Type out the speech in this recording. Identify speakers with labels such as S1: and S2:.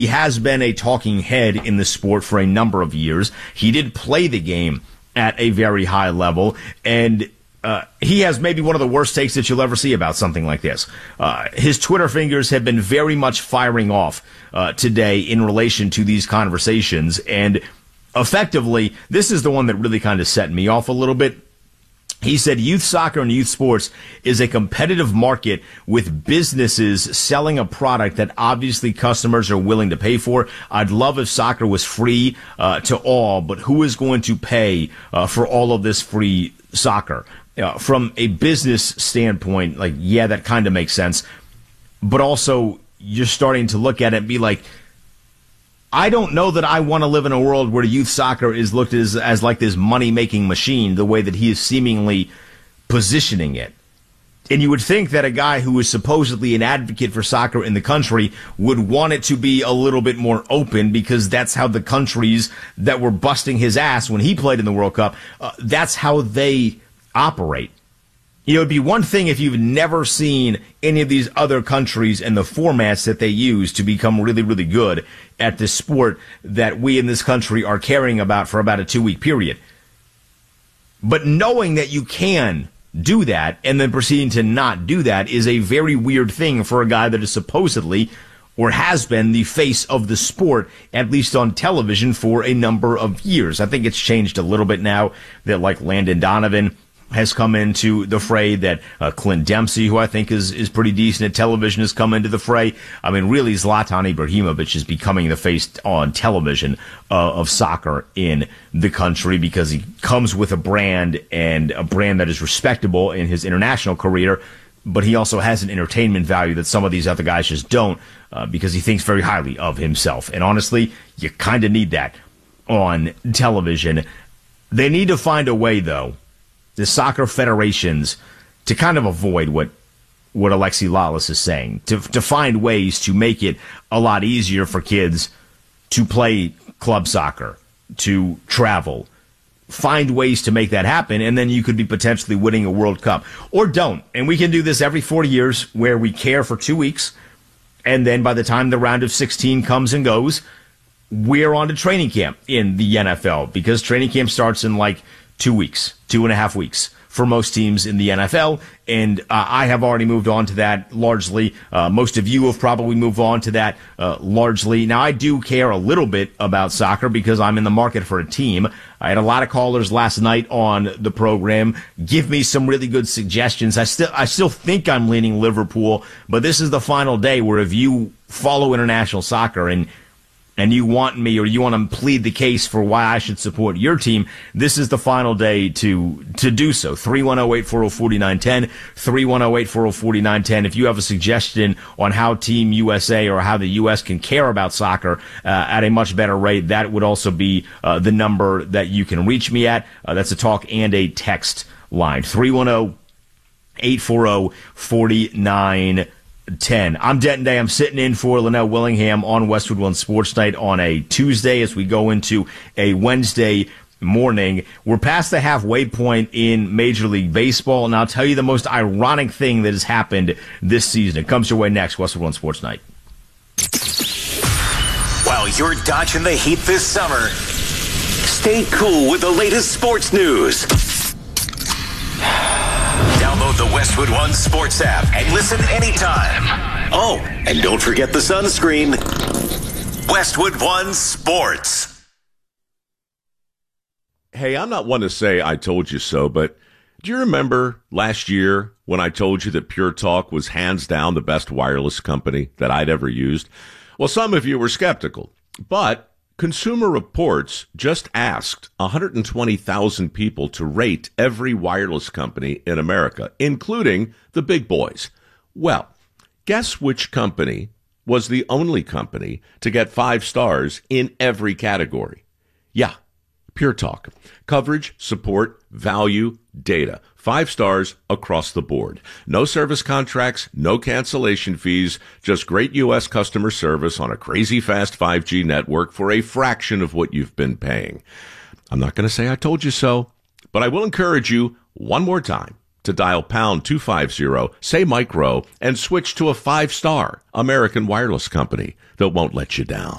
S1: he has been a talking head in the sport for a number of years. He did play the game at a very high level, and he has maybe one of the worst takes that you'll ever see about something like this. His Twitter fingers have been very much firing off today in relation to these conversations, and effectively, this is the one that really kind of set me off a little bit. He said youth soccer and youth sports is a competitive market with businesses selling a product that obviously customers are willing to pay for. I'd love if soccer was free to all, but who is going to pay for all of this free soccer? From a business standpoint, like, yeah, that kind of makes sense. But also, you're starting to look at it and be like, I don't know that I want to live in a world where youth soccer is looked as like this money-making machine, the way that he is seemingly positioning it. And you would think that a guy who is supposedly an advocate for soccer in the country would want it to be a little bit more open, because that's how the countries that were busting his ass when he played in the World Cup, that's how they operate. You know, it'd be one thing if you've never seen any of these other countries and the formats that they use to become really, really good at this sport that we in this country are caring about for about a 2-week period. But knowing that you can do that and then proceeding to not do that is a very weird thing for a guy that is supposedly or has been the face of the sport, at least on television, for a number of years. I think it's changed a little bit now that, like, Landon Donovan has come into the fray, that Clint Dempsey, who I think is pretty decent at television, has come into the fray. I mean, really, Zlatan Ibrahimovic is becoming the face on television of soccer in the country, because he comes with a brand, and a brand that is respectable in his international career, but he also has an entertainment value that some of these other guys just don't, because he thinks very highly of himself. And honestly, you kind of need that on television. They need to find a way, though, the soccer federations, to kind of avoid what Alexi Lalas is saying, to find ways to make it a lot easier for kids to play club soccer, to travel. Find ways to make that happen, and then you could be potentially winning a World Cup. Or don't. And we can do this every 4 years, where we care for 2 weeks, and then by the time the round of 16 comes and goes, we're on to training camp in the NFL, because training camp starts in like 2 weeks, 2.5 weeks for most teams in the NFL. And I have already moved on to that largely. Most of you have probably moved on to that largely. Now, I do care a little bit about soccer because I'm in the market for a team. I had a lot of callers last night on the program give me some really good suggestions. I still think I'm leaning Liverpool, but this is the final day where, if you follow international soccer and you want me, or you want to plead the case for why I should support your team, this is the final day to do so. 310-840-4910, 310-840-4910. If you have a suggestion on how Team USA or how the U.S. can care about soccer at a much better rate, that would also be the number that you can reach me at. That's a talk and a text line. 310-840-4910. I'm Denton Day. I'm sitting in for Linnell Willingham on Westwood One Sports Night on a Tuesday as we go into a Wednesday morning. We're past the halfway point in Major League Baseball, and I'll tell you the most ironic thing that has happened this season. It comes your way next, Westwood One Sports Night.
S2: While you're dodging the heat this summer, stay cool with the latest sports news. Download the Westwood One Sports app and listen anytime. Oh, and don't forget the sunscreen. Westwood One Sports.
S3: Hey, I'm not one to say I told you so, but do you remember last year when I told you that Pure Talk was hands down the best wireless company that I'd ever used? Well, some of you were skeptical, but Consumer Reports just asked 120,000 people to rate every wireless company in America, including the big boys. Well, guess which company was the only company to get 5 stars in every category? Yeah, Pure Talk. Coverage, support, value, data. 5 stars across the board. No service contracts, no cancellation fees, just great U.S. customer service on a crazy fast 5G network for a fraction of what you've been paying. I'm not going to say I told you so, but I will encourage you one more time to dial pound 250, say micro, and switch to a 5-star American Wireless company that won't let you down.